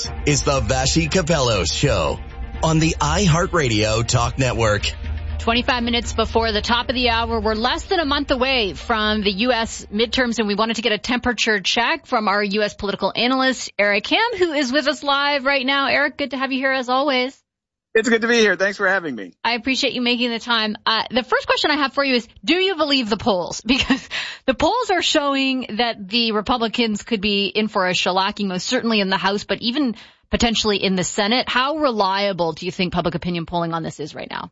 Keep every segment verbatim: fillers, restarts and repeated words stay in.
This is the Vassy Capello Show on the iHeartRadio Talk Network. twenty-five minutes before the top of the hour. We're less than a month away from the U S midterms, and we wanted to get a temperature check from our U S political analyst, Eric Ham, who is with us live right now. Eric, good to have you here as always. It's good to be here. Thanks for having me. I appreciate you making the time. Uh, the first question I have for you is, do you believe the polls? Because the polls are showing that the Republicans could be in for a shellacking, most certainly in the House, but even potentially in the Senate. How reliable do you think public opinion polling on this is right now?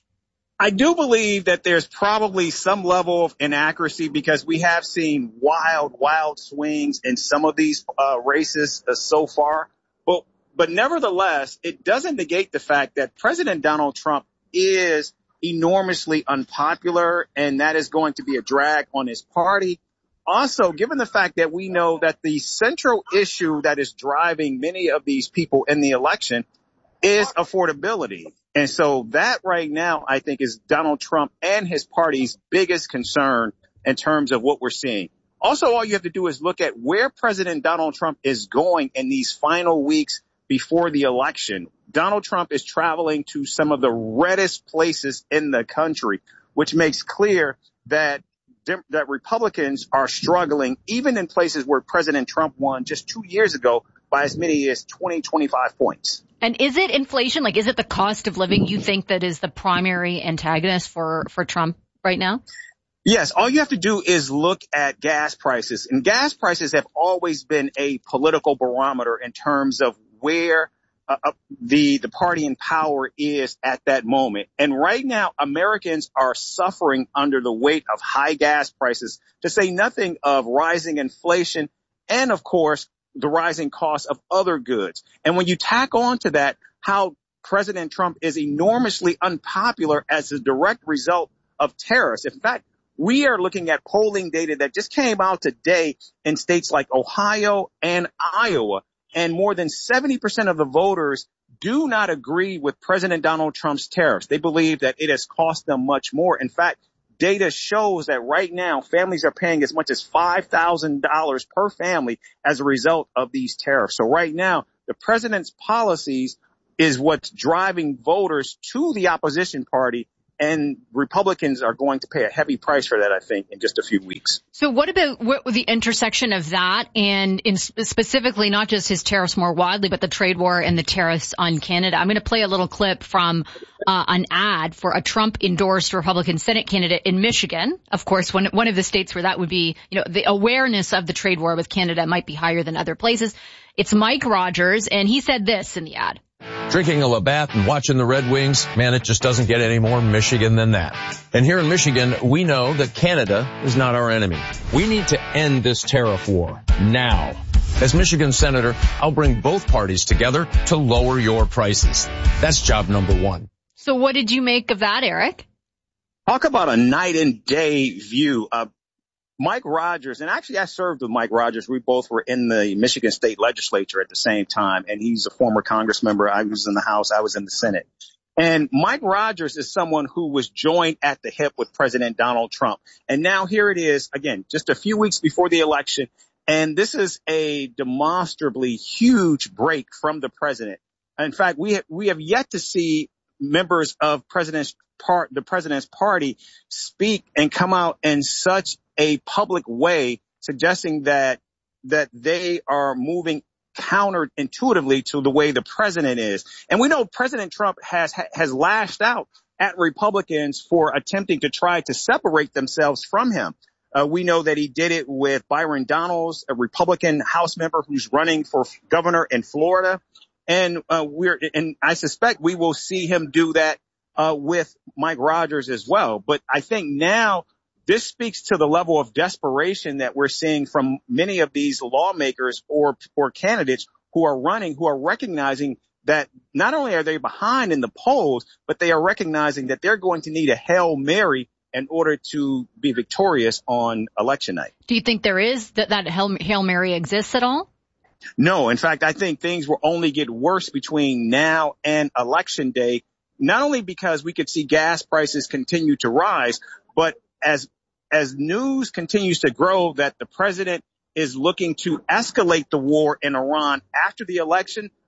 I do believe that there's probably some level of inaccuracy because we have seen wild, wild swings in some of these uh, races uh, so far. But But nevertheless, it doesn't negate the fact that President Donald Trump is enormously unpopular, and that is going to be a drag on his party. Also, given the fact that we know that the central issue that is driving many of these people in the election is affordability. And so that right now, I think, is Donald Trump and his party's biggest concern in terms of what we're seeing. Also, all you have to do is look at where President Donald Trump is going in these final weeks before the election. Donald Trump is traveling to some of the reddest places in the country, which makes clear that that Republicans are struggling, even in places where President Trump won just two years ago by as many as twenty, twenty-five points. And is it inflation? Like, is it the cost of living you think that is the primary antagonist for, for Trump right now? Yes. All you have to do is look at gas prices. And gas prices have always been a political barometer in terms of where uh, the the party in power is at that moment. And right now, Americans are suffering under the weight of high gas prices, to say nothing of rising inflation and, of course, the rising cost of other goods. And when you tack on to that how President Trump is enormously unpopular as a direct result of tariffs. In fact, we are looking at polling data that just came out today in states like Ohio and Iowa. And more than seventy percent of the voters do not agree with President Donald Trump's tariffs. They believe that it has cost them much more. In fact, data shows that right now families are paying as much as five thousand dollars per family as a result of these tariffs. So right now, the president's policies is what's driving voters to the opposition party. And Republicans are going to pay a heavy price for that, I think, in just a few weeks. So what about what, the intersection of that and in specifically not just his tariffs more widely, but the trade war and the tariffs on Canada? I'm going to play a little clip from uh, an ad for a Trump-endorsed Republican Senate candidate in Michigan. Of course, one, one of the states where that would be, you know, the awareness of the trade war with Canada might be higher than other places. It's Mike Rogers, and he said this in the ad. Drinking a Labatt and watching the Red Wings, man, it just doesn't get any more Michigan than that. And here in Michigan, we know that Canada is not our enemy. We need to end this tariff war now. As Michigan Senator, I'll bring both parties together to lower your prices. That's job number one. So what did you make of that, Eric? Talk about a night and day view. Uh, Mike Rogers, and actually I served with Mike Rogers. We both were in the Michigan State Legislature at the same time, and he's a former Congress member. I was in the House. I was in the Senate. And Mike Rogers is someone who was joined at the hip with President Donald Trump. And now here it is, again, just a few weeks before the election, and this is a demonstrably huge break from the president. In fact, we have, we have yet to see members of President's part, the president's party speak and come out in such a public way, suggesting that that they are moving counterintuitively to the way the president is. And we know President Trump has has lashed out at Republicans for attempting to try to separate themselves from him. Uh, we know that he did it with Byron Donalds, a Republican House member who's running for governor in Florida. And uh, we're and I suspect we will see him do that uh, with Mike Rogers as well. But I think now this speaks to the level of desperation that we're seeing from many of these lawmakers or or candidates who are running, who are recognizing that not only are they behind in the polls, but they are recognizing that they're going to need a Hail Mary in order to be victorious on election night. Do you think there is that that Hail Mary exists at all? No. In fact, I think things will only get worse between now and election day, not only because we could see gas prices continue to rise, but as as news continues to grow that the president is looking to escalate the war in Iran after the election,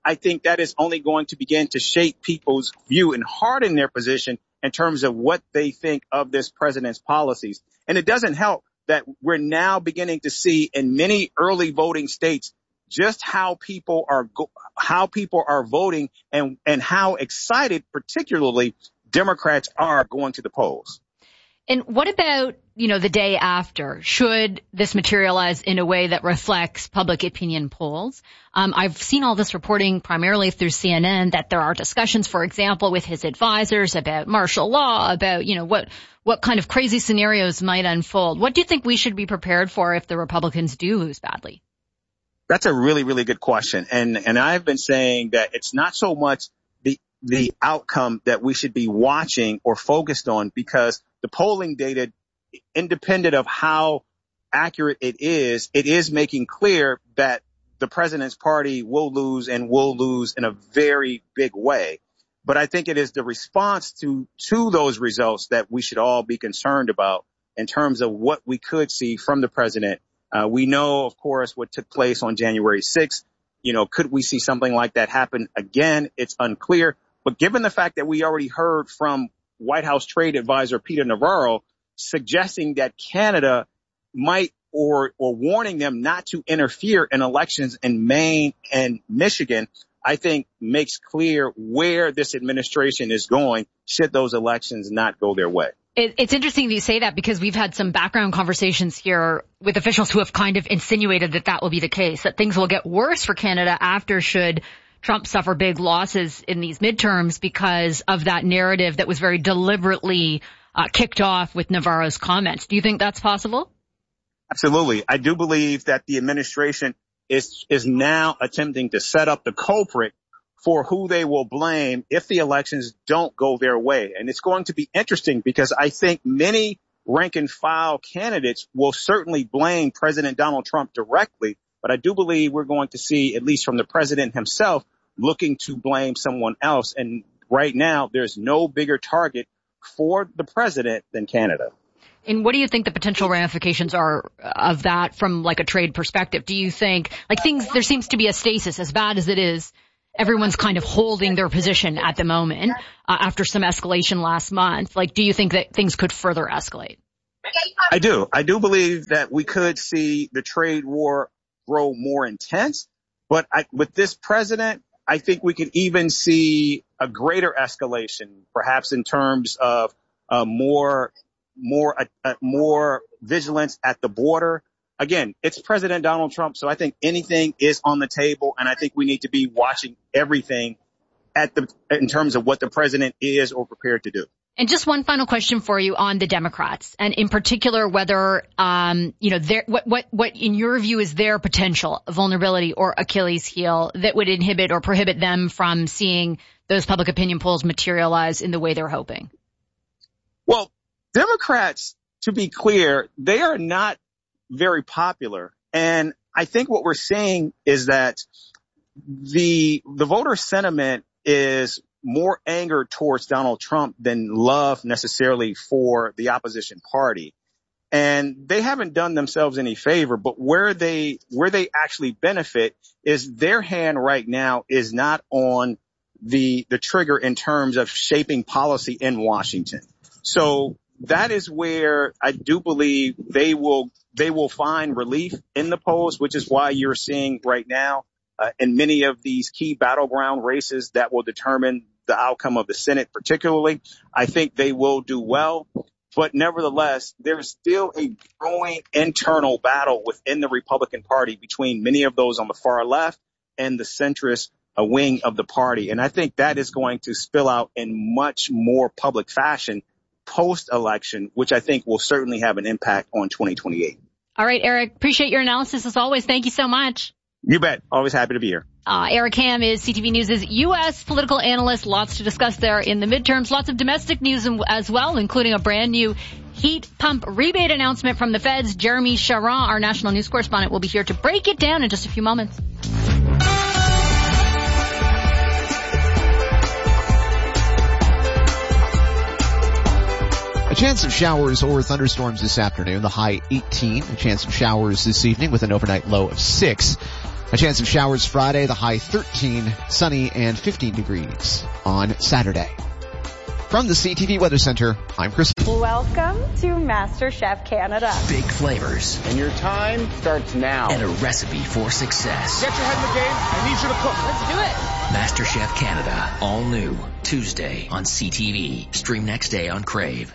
I think that is only going to begin to shape people's view and harden their position in terms of what they think of this president's policies. And it doesn't help that we're now beginning to see in many early voting states just how people are go- how people are voting and and how excited particularly Democrats are going to the polls. And what about, you know, the day after? Should this materialize in a way that reflects public opinion polls? Um, I've seen all this reporting primarily through C N N that there are discussions, for example, with his advisors about martial law, about, you know, what what kind of crazy scenarios might unfold. What do you think we should be prepared for if the Republicans do lose badly? That's a really, really good question. And and I've been saying that it's not so much the the outcome that we should be watching or focused on, because the polling data, independent of how accurate it is, it is making clear that the president's party will lose and will lose in a very big way. But I think it is the response to to those results that we should all be concerned about in terms of what we could see from the president. Uh, we know, of course, what took place on January sixth. You know, could we see something like that happen again? It's unclear. But given the fact that we already heard from White House trade advisor Peter Navarro suggesting that Canada might or or warning them not to interfere in elections in Maine and Michigan, I think makes clear where this administration is going should those elections not go their way. It, it's interesting that you say that, because we've had some background conversations here with officials who have kind of insinuated that that will be the case, that things will get worse for Canada after should Trump suffer big losses in these midterms because of that narrative that was very deliberately uh, kicked off with Navarro's comments. Do you think that's possible? Absolutely. I do believe that the administration is is now attempting to set up the culprit for who they will blame if the elections don't go their way. And it's going to be interesting because I think many rank and file candidates will certainly blame President Donald Trump directly. But I do believe we're going to see, at least from the president himself, looking to blame someone else. And right now, there's no bigger target for the president than Canada. And what do you think the potential ramifications are of that from like a trade perspective? Do you think, like things, there seems to be a stasis, as bad as it is, everyone's kind of holding their position at the moment uh, after some escalation last month. Like, do you think that things could further escalate? I do. I do believe that we could see the trade war grow more intense. But I, with this president, I think we could even see a greater escalation, perhaps in terms of uh, more, more, uh, uh, more vigilance at the border. Again, it's President Donald Trump, so I think anything is on the table, and I think we need to be watching everything at the in terms of what the president is or prepared to do. And just one final question for you on the Democrats, and in particular whether, um, you know, their, what, what, what in your view is their potential vulnerability or Achilles heel that would inhibit or prohibit them from seeing those public opinion polls materialize in the way they're hoping? Well, Democrats, to be clear, they are not very popular. And I think what we're seeing is that the the voter sentiment is more anger towards Donald Trump than love necessarily for the opposition party. And they haven't done themselves any favor, but where they where they actually benefit is their hand right now is not on the the trigger in terms of shaping policy in Washington. So that is where I do believe they will they will find relief in the polls, which is why you're seeing right now uh, in many of these key battleground races that will determine the outcome of the Senate particularly. I think they will do well. But nevertheless, there's still a growing internal battle within the Republican Party between many of those on the far left and the centrist uh, wing of the party. And I think that is going to spill out in much more public fashion post-election, which I think will certainly have an impact on twenty twenty-eight. All right, Eric, appreciate your analysis as always. Thank you so much. You bet. Always happy to be here. Uh, Eric Ham is C T V News' U S political analyst. Lots to discuss there in the midterms. Lots of domestic news as well, including a brand new heat pump rebate announcement from the feds. Jeremy Charron, our national news correspondent, will be here to break it down in just a few moments. A chance of showers or thunderstorms this afternoon, the high eighteen. A chance of showers this evening with an overnight low of six. A chance of showers Friday, the high thirteen, sunny and fifteen degrees on Saturday. From the C T V Weather Center, I'm Chris. Welcome to MasterChef Canada. Big flavors. And your time starts now. And a recipe for success. Get your head in the game. I need you to cook. Let's do it. MasterChef Canada. All new. Tuesday on C T V. Stream next day on Crave.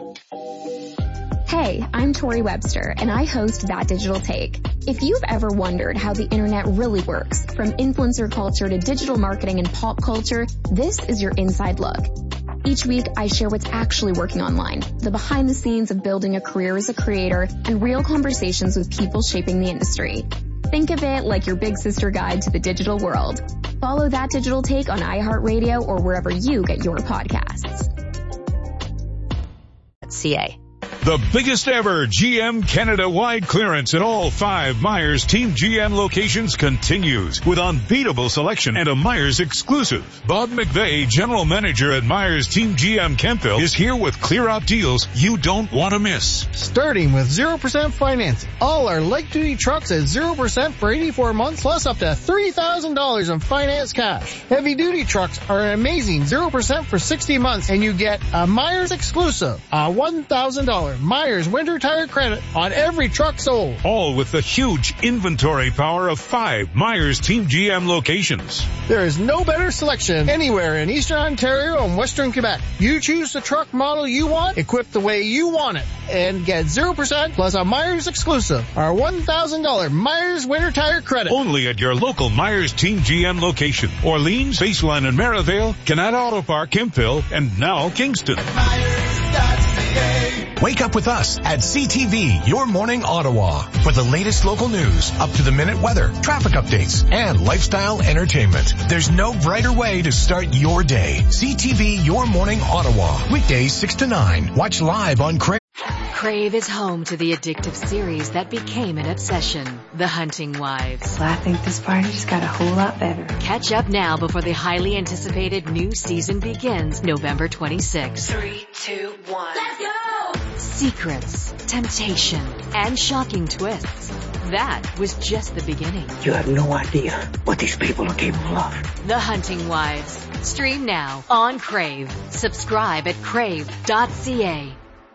Hey, I'm Tori Webster, and I host That Digital Take. If you've ever wondered how the internet really works, from influencer culture to digital marketing and pop culture, this is your inside look. Each week, I share what's actually working online, the behind the scenes of building a career as a creator, and real conversations with people shaping the industry. Think of it like your big sister guide to the digital world. Follow That Digital Take on iHeartRadio or wherever you get your podcasts. C A. The biggest ever G M Canada-wide clearance at all five Myers Team G M locations continues with unbeatable selection and a Myers exclusive. Bob McVeigh, General Manager at Myers Team G M Kempville, is here with clear-out deals you don't want to miss. Starting with zero percent financing. All our light-duty trucks at zero percent for eighty-four months, plus up to three thousand dollars in finance cash. Heavy-duty trucks are an amazing zero percent for sixty months, and you get a Myers exclusive, a one thousand dollars Myers winter tire credit on every truck sold. All with the huge inventory power of five Myers Team G M locations. There is no better selection anywhere in Eastern Ontario and Western Quebec. You choose the truck model you want, equipped the way you want it, and get zero percent plus a Myers exclusive, our one thousand dollars Myers winter tire credit. Only at your local Myers Team G M location. Orleans, Baseline and Merivale, Canada Auto Park, Kempville, and now Kingston. Wake up with us at C T V, Your Morning Ottawa, for the latest local news, up-to-the-minute weather, traffic updates, and lifestyle entertainment. There's no brighter way to start your day. C T V, Your Morning Ottawa, weekdays six to nine. Watch live on Crave. Crave is home to the addictive series that became an obsession, The Hunting Wives. Well, I think this party just got a whole lot better. Catch up now before the highly anticipated new season begins November twenty-sixth. Three, two, one. Let's go! Secrets, temptation, and shocking twists. That was just the beginning. You have no idea what these people are capable of. The Hunting Wives. Stream now on Crave. Subscribe at crave dot c a.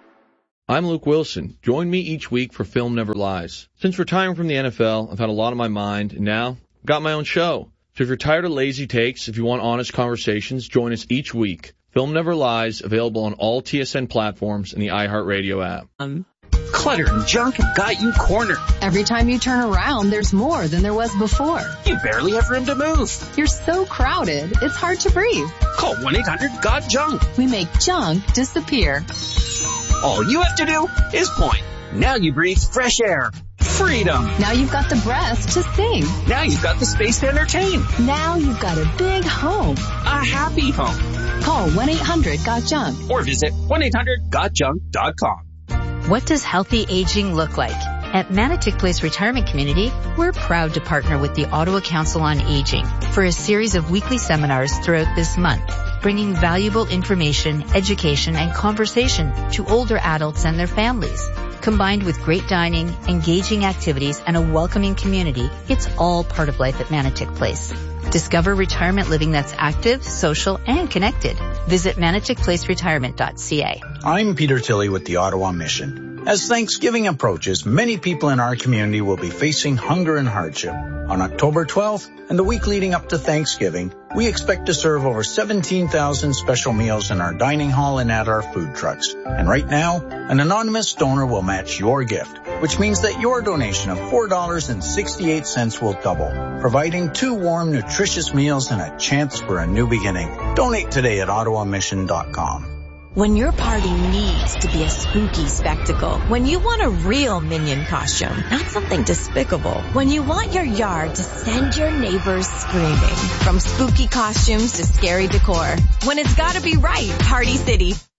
I'm Luke Wilson. Join me each week for Film Never Lies. Since retiring from the N F L, I've had a lot on my mind, and now I've got my own show. So if you're tired of lazy takes, if you want honest conversations, join us each week. Film Never Lies, available on all T S N platforms and the iHeartRadio app. Um, clutter and junk have got you cornered. Every time you turn around, there's more than there was before. You barely have room to move. You're so crowded, it's hard to breathe. Call one eight hundred got junk. We make junk disappear. All you have to do is point. Now you breathe fresh air. Freedom. Now you've got the breath to sing. Now you've got the space to entertain. Now you've got a big home. A happy home. Call one eight hundred got junk. Or visit one eight hundred got junk dot com. What does healthy aging look like? At Manotick Place Retirement Community, we're proud to partner with the Ottawa Council on Aging for a series of weekly seminars throughout this month, bringing valuable information, education, and conversation to older adults and their families. Combined with great dining, engaging activities, and a welcoming community, it's all part of life at Manotick Place. Discover retirement living that's active, social, and connected. Visit manotick place retirement dot c a. I'm Peter Tilley with the Ottawa Mission. As Thanksgiving approaches, many people in our community will be facing hunger and hardship. On October twelfth and the week leading up to Thanksgiving, we expect to serve over seventeen thousand special meals in our dining hall and at our food trucks. And right now, an anonymous donor will match your gift, which means that your donation of four dollars and sixty-eight cents will double, providing two warm, nutritious meals and a chance for a new beginning. Donate today at ottawa mission dot com. When your party needs to be a spooky spectacle, when you want a real Minion costume, not something despicable, when you want your yard to send your neighbors screaming, from spooky costumes to scary decor, when it's gotta be right, Party City